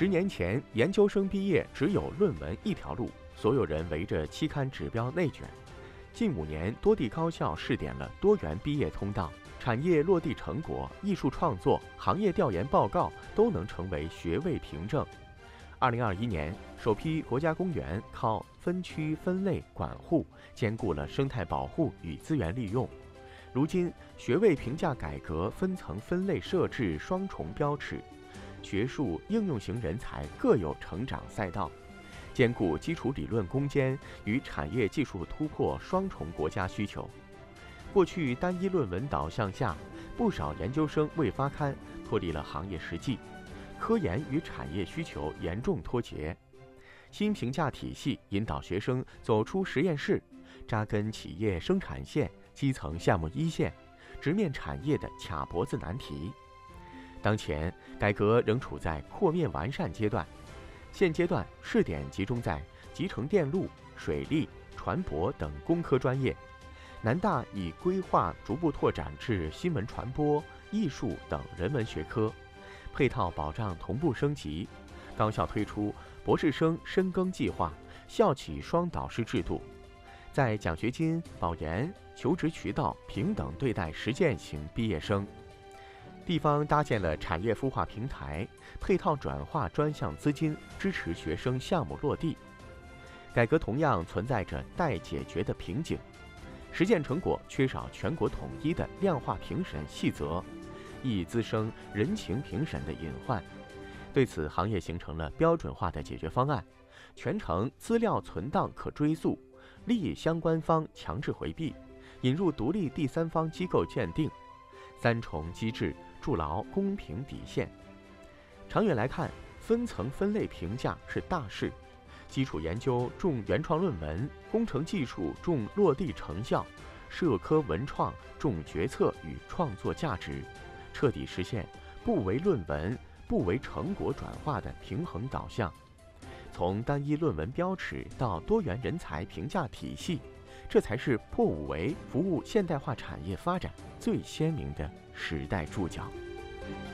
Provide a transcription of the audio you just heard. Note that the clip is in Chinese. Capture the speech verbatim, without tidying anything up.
十年前，研究生毕业只有论文一条路，所有人围着期刊指标内卷。近五年，多地高校试点了多元毕业通道，产业落地成果、艺术创作、行业调研报告都能成为学位凭证。二零二一年，首批国家公园靠分区分类管护，兼顾了生态保护与资源利用。如今，学位评价改革分层分类设置双重标尺，学术应用型人才各有成长赛道，兼顾基础理论攻坚与产业技术突破双重国家需求。过去单一论文导向下，不少研究生未发刊，脱离了行业实际，科研与产业需求严重脱节。新评价体系引导学生走出实验室，扎根企业生产线、基层项目一线，直面产业的卡脖子难题。当前，改革仍处在扩面完善阶段，现阶段试点集中在集成电路、水利、船舶等工科专业。南大已规划逐步拓展至新闻传播、艺术等人文学科，配套保障同步升级。高校推出博士生深耕计划、校企双导师制度，在奖学金、保研、求职渠道平等对待实践型毕业生。地方搭建了产业孵化平台，配套转化专项资金，支持学生项目落地。改革同样存在着待解决的瓶颈，实践成果缺少全国统一的量化评审细则，易滋生人情评审的隐患。对此，行业形成了标准化的解决方案：全程资料存档可追溯，利益相关方强制回避，引入独立第三方机构鉴定，三重机制筑牢公平底线。长远来看，分层分类评价是大势，基础研究重原创论文，工程技术重落地成效，社科文创重决策与创作价值，彻底实现不为论文、不为成果转化的平衡导向。从单一论文标尺到多元人才评价体系，这才是破五维服务现代化产业发展最鲜明的时代注脚。